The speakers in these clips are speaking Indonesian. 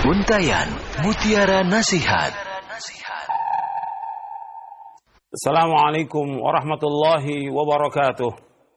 Untayan Mutiara Nasihat. Assalamualaikum warahmatullahi wabarakatuh.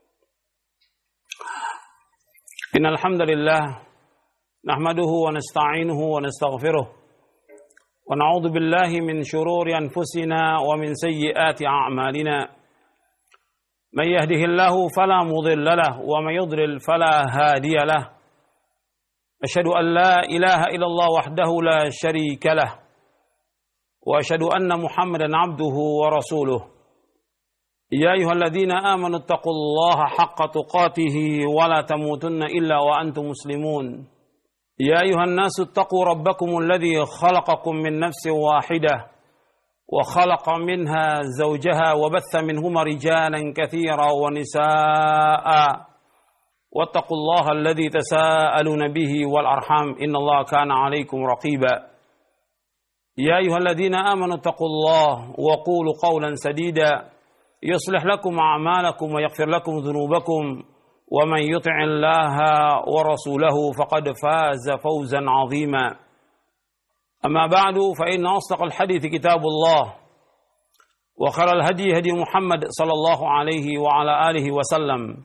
Innal hamdalillah nahmaduhu wa nasta'inuhu wa nastaghfiruh wa na'udzu billahi min shururi anfusina wa min sayyiati a'malina. Man yahdihillahu fala mudilla lahu wa man yudlil fala hadiya lahu. أشهد أن لا إله إلا الله وحده لا شريك له وأشهد أن محمدا عبده ورسوله يا أيها الذين آمنوا اتقوا الله حق تقاته ولا تموتن إلا وأنتم مسلمون يا أيها الناس اتقوا ربكم الذي خلقكم من نفس واحدة وخلق منها زوجها وبث منهما رجالا كثيرا ونساء واتقوا الله الذي تساءلون به والأرحام إن الله كان عليكم رقيبا يا أيها الذين آمنوا اتقوا الله وقولوا قولا سديدا يصلح لكم أعمالكم ويغفر لكم ذنوبكم ومن يطع الله ورسوله فقد فاز فوزا عظيما أما بعد فإن أصدق الحديث كتاب الله وخير الهدي هدي محمد صلى الله عليه وعلى آله وسلم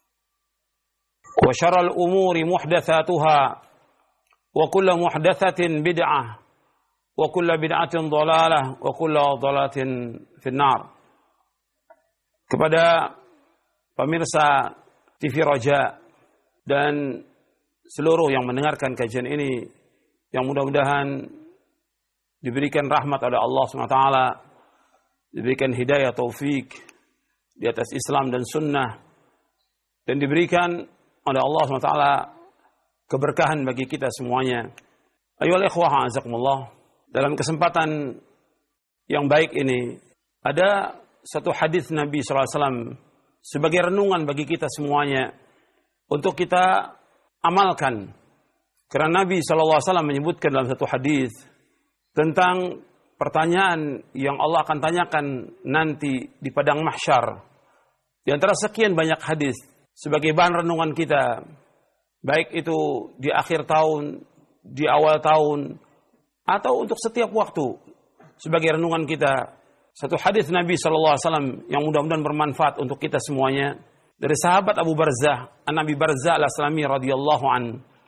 وشر الأمور محدثاتها وكل محدثة بدعة وكل بدعة ضلالة وكل ضلالة في النار. Kepada pemirsa TV Raja dan seluruh yang mendengarkan kajian ini, yang mudah-mudahan diberikan rahmat oleh Allah SWT, diberikan hidayah taufik di atas Islam dan sunnah, dan diberikan oleh Allah SWT keberkahan bagi kita semuanya. Ayolah ikhwah azakumullah. Dalam kesempatan yang baik ini, ada satu hadis Nabi SAW sebagai renungan bagi kita semuanya untuk kita amalkan. Karena Nabi SAW menyebutkan dalam satu hadis tentang pertanyaan yang Allah akan tanyakan nanti di padang mahsyar. Di antara sekian banyak hadis sebagai bahan renungan kita, baik itu di akhir tahun, di awal tahun, atau untuk setiap waktu sebagai renungan kita, satu hadis Nabi SAW yang mudah-mudahan bermanfaat untuk kita semuanya dari sahabat Abu Barzah, An-Nabi Barzah Al-Aslami radhiyallahu an,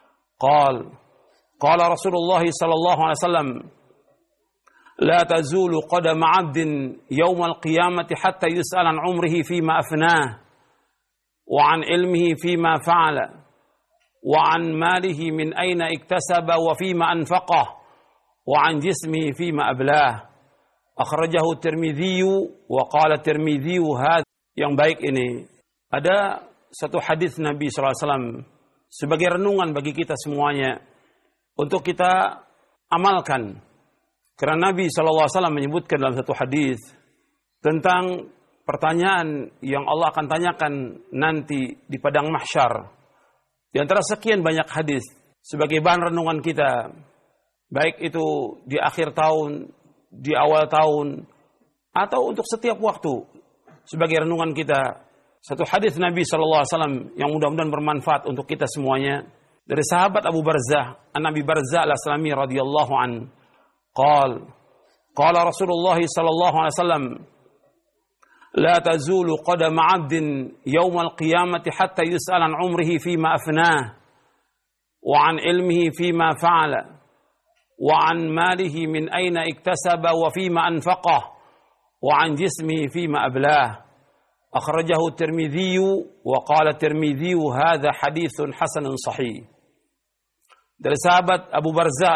qala Rasulullah sallallahu alaihi wasallam, la tazulu qadama 'abdin yawmal qiyamati hatta yus'al an umrihi fima afnah وعن علمه فيما فعل وعن ماله من أين اكتسب وفيما أنفقه وعن جسمه فيما أبلاه أخرجه الترمذي وقال الترمذي هذا. Yang baik ini ada satu hadis Nabi SAW sebagai renungan bagi kita semuanya untuk kita amalkan. Karena Nabi SAW menyebutkan dalam satu hadis tentang pertanyaan yang Allah akan tanyakan nanti di padang mahsyar. Di antara sekian banyak hadis sebagai bahan renungan kita, baik itu di akhir tahun, di awal tahun, atau untuk setiap waktu sebagai renungan kita, satu hadis Nabi SAW yang mudah-mudahan bermanfaat untuk kita semuanya dari sahabat Abu Barzah, An-Nabi Barzah Al-Aslami radhiyallahu an, qala Rasulullah sallallahu alaihi wasallam, لا تزول قدم عبد يوم القيامة حتى يسأل عن عمره فيما أفناه وعن علمه فيما فعل وعن ماله من أين اكتسب وفيما أنفقه وعن جسمه فيما أبلاه أخرجه الترمذي وقال الترمذي هذا حديث حسن صحيح. Dari sahabat Abu Barzah